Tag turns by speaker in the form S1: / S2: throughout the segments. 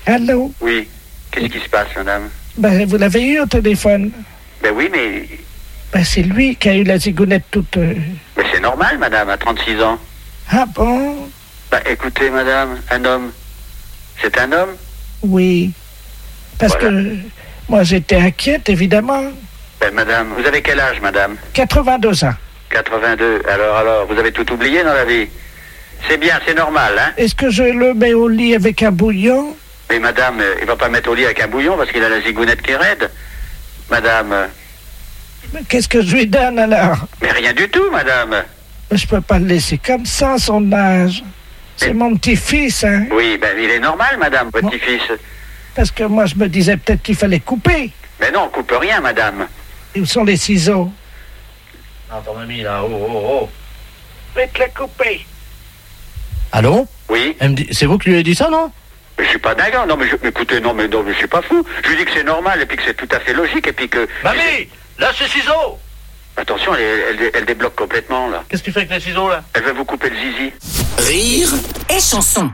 S1: Allô?
S2: Oui. Qu'est-ce qui se passe, madame?
S1: Ben, vous l'avez eu au téléphone.
S2: Ben oui, mais...
S1: Ben, c'est lui qui a eu la zigounette toute...
S2: Mais c'est normal, madame, à 36 ans.
S1: Ah bon?
S2: Ben écoutez, madame, un homme, c'est un homme?
S1: Oui. Parce
S2: Voilà.
S1: que moi, j'étais inquiète, évidemment.
S2: Ben madame, vous avez quel âge, madame?
S1: 82 ans.
S2: 82. Alors, vous avez tout oublié dans la vie? C'est bien, c'est normal, hein?
S1: Est-ce que je le mets au lit avec un bouillon?
S2: Mais madame, il va pas mettre au lit avec un bouillon parce qu'il a la zigounette qui est raide. Madame,
S1: Mais qu'est-ce que je lui donne, alors?
S2: mais rien du tout, madame.
S1: Mais je peux pas le laisser comme ça, à son âge. C'est mon petit-fils, hein?
S2: Oui, ben il est normal, madame,
S1: Bon.
S2: petit-fils.
S1: Parce que moi, je me disais peut-être qu'il fallait couper.
S2: Mais non, on coupe rien, madame.
S1: Et où sont les ciseaux?
S3: Non, ton ami, là, oh.
S1: Faites-le couper.
S3: Allô?
S2: Oui,
S3: Elle me dit, c'est vous qui lui avez dit ça, non?
S2: mais je suis pas dingue. Non, mais écoutez, non, mais je suis pas fou. Je lui dis que c'est normal et puis que c'est tout à fait logique et puis que...
S3: Mamie, lâche les ciseaux!
S2: Attention, elle débloque complètement, là.
S3: Qu'est-ce que tu fais avec les ciseaux, là?
S2: Elle veut vous couper le zizi.
S4: Rire
S5: et chanson.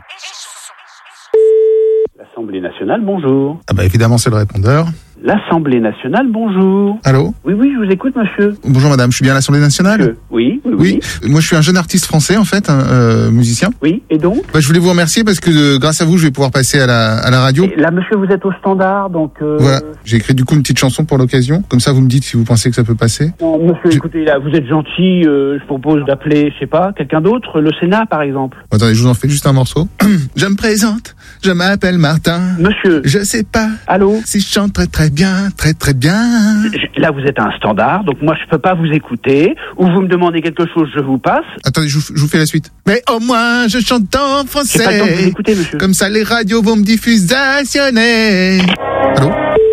S6: L'Assemblée nationale, bonjour.
S7: Ah bah évidemment, c'est le répondeur.
S6: L'Assemblée nationale, bonjour.
S7: Allô?
S6: Oui, je vous écoute, monsieur.
S7: Bonjour madame, je suis bien à l'Assemblée nationale?
S6: Monsieur. Oui.
S7: Moi je suis un jeune artiste français en fait, musicien.
S6: Oui, et donc?
S7: Bah, je voulais vous remercier parce que grâce à vous, je vais pouvoir passer à la radio.
S6: Et là, monsieur, vous êtes au standard, donc...
S7: Voilà, j'ai écrit du coup une petite chanson pour l'occasion. Comme ça, vous me dites si vous pensez que ça peut passer.
S6: Non, monsieur, écoutez, là, vous êtes gentil, je propose d'appeler, je sais pas, quelqu'un d'autre, le Sénat, par exemple.
S7: Attendez, je vous en fais juste un morceau. Je me présente, je m'appelle Martin.
S6: Monsieur.
S7: Je sais pas
S6: Allô?
S7: si je chante très bien, très bien.
S6: Là, vous êtes à un standard, donc moi, je peux pas vous écouter, ou vous me demandez quelque chose, je vous passe.
S7: Attendez, je vous fais la suite. Mais au moins, je chante en
S6: J'ai pas le temps de vous
S7: français.
S6: écouter, monsieur.
S7: Comme ça, les radios vont me diffusionner. Allô?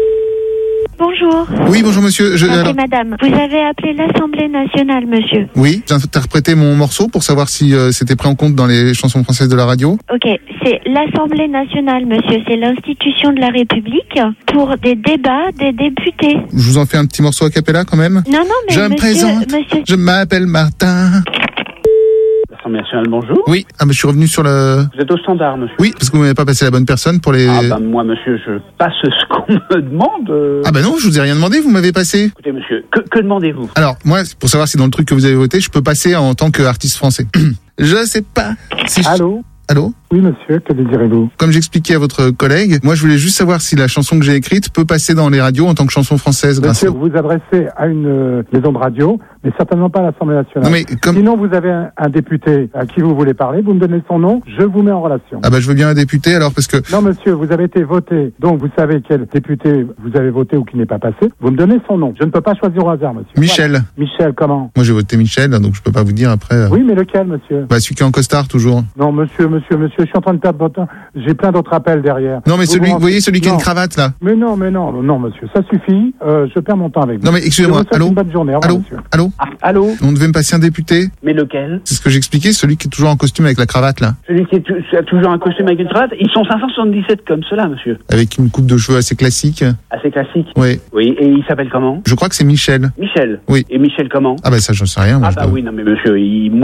S8: Bonjour.
S7: Oui, bonjour monsieur.
S8: C'est
S7: Alors,
S8: madame. Vous avez appelé l'Assemblée nationale, monsieur.
S7: oui, j'ai interprété mon morceau pour savoir si c'était pris en compte dans les chansons françaises de la radio.
S8: Ok, c'est l'Assemblée nationale, monsieur. C'est l'institution de la République pour des débats des députés.
S7: Je vous en fais un petit morceau a cappella quand même.
S8: Non, mais
S7: Je me présente.
S8: monsieur...
S7: Je m'appelle Martin.
S6: L'Assemblée nationale, bonjour.
S7: Oui, ah, mais je suis revenu sur le...
S6: Vous êtes au standard, monsieur.
S7: Oui, parce que vous m'avez pas passé la bonne personne pour les...
S6: Ah, bah, moi, monsieur, je passe ce qu'on me demande.
S7: Ah bah non, je vous ai rien demandé, vous m'avez passé.
S6: Écoutez, monsieur, que demandez-vous?
S7: Alors, moi, pour savoir si dans le truc que vous avez voté, je peux passer en tant qu'artiste français. Je sais pas si...
S9: Allô?
S7: Allô?
S9: Oui, monsieur, que désirez-vous?
S7: Comme j'expliquais à votre collègue, moi je voulais juste savoir si la chanson que j'ai écrite peut passer dans les radios en tant que chanson française.
S9: Monsieur, vous vous adressez à une maison de radio, mais certainement pas à l'Assemblée nationale.
S7: Non mais comme...
S9: Sinon, vous avez un député à qui vous voulez parler, vous me donnez son nom, je vous mets en relation.
S7: Ah bah je veux bien un député alors parce que...
S9: Non, monsieur, vous avez été voté, donc vous savez quel député vous avez voté ou qui n'est pas passé. Vous me donnez son nom. Je ne peux pas choisir au hasard, monsieur.
S7: Michel.
S9: Voilà. Michel, comment?
S7: Moi j'ai voté Michel, donc je peux pas vous dire après...
S9: Oui, mais lequel, monsieur?
S7: Bah celui qui est en costard toujours.
S9: Non, monsieur, je suis en train de perdre votre temps. J'ai plein d'autres appels derrière.
S7: Non mais vous voyez celui qui a une cravate là.
S9: Mais non, monsieur, ça suffit. Je perds mon temps avec vous.
S7: Non mais excusez-moi,
S9: Je vous souhaite
S7: allô?
S9: une bonne journée. Au revoir, monsieur.
S7: Allô?
S6: Allô?
S7: On devait me passer un député?
S6: Mais lequel?
S7: C'est ce que j'expliquais, celui qui est toujours en costume avec la cravate là.
S6: Celui qui a toujours un costume avec une cravate. Ils sont 577 comme cela, monsieur.
S7: Avec une coupe de cheveux assez classique.
S6: Assez classique.
S7: Oui.
S6: Oui, et il s'appelle comment?
S7: Je crois que c'est Michel.
S6: Michel.
S7: Oui.
S6: Et Michel comment?
S7: Ah bah ça j'en sais rien. Moi,
S6: Ah bah oui, non mais monsieur,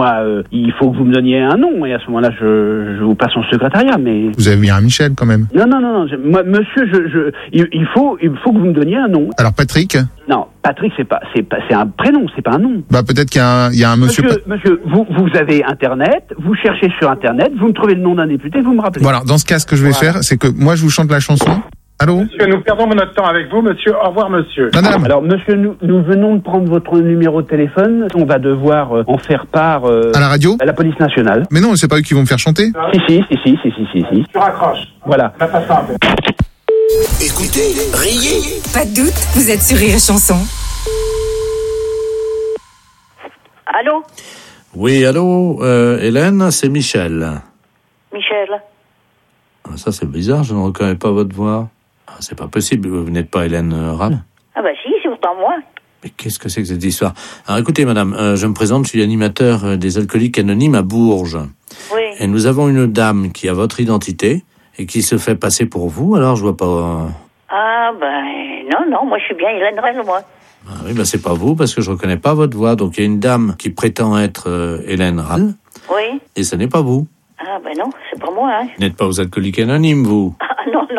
S6: il faut que vous me donniez un nom et à ce moment-là je vous passe en secrétariat, mais...
S7: Vous avez mis un Michel quand même.
S6: Non, moi, monsieur, il faut que vous me donniez un nom.
S7: Alors Patrick?
S6: Non, Patrick, c'est un prénom, c'est pas un nom.
S7: Bah peut-être qu'il y a un monsieur...
S6: Monsieur, vous avez Internet, vous cherchez sur Internet, vous me trouvez le nom d'un député, vous me rappelez.
S7: Voilà, dans ce cas, ce que je vais faire, c'est que moi je vous chante la chanson. Allô?
S9: Monsieur, nous perdons notre temps avec vous, monsieur. Au revoir, monsieur.
S7: Madame.
S6: Alors, monsieur, nous venons de prendre votre numéro de téléphone. On va devoir en faire part...
S7: à la radio?
S6: À la police nationale.
S7: Mais non, c'est pas eux qui vont me faire chanter.
S6: Si.
S9: Tu raccroches.
S6: Voilà.
S9: On a pas ça un peu.
S4: Écoutez, riez.
S5: Pas de doute, vous êtes sur Rire et Chanson.
S10: Allô?
S3: Oui, allô, Hélène, c'est Michel.
S10: Michel?
S3: Ah, ça, c'est bizarre, je ne reconnais pas votre voix. Ah, c'est pas possible, vous n'êtes pas Hélène Ral.
S10: Ah bah si, c'est pourtant moi.
S3: Mais qu'est-ce que c'est que cette histoire? Alors écoutez, madame, je me présente, je suis animateur des Alcooliques Anonymes à Bourges.
S10: Oui.
S3: Et nous avons une dame qui a votre identité et qui se fait passer pour vous, alors je vois pas...
S10: Ah ben non, moi je suis bien Hélène Rel, moi.
S3: Ah oui, ben c'est pas vous, parce que je reconnais pas votre voix. Donc il y a une dame qui prétend être Hélène Ral.
S10: Oui.
S3: Et ce n'est pas vous.
S10: Ah ben non, c'est pas moi, hein.
S3: Vous n'êtes pas aux Alcooliques Anonymes, vous.
S10: Ah non,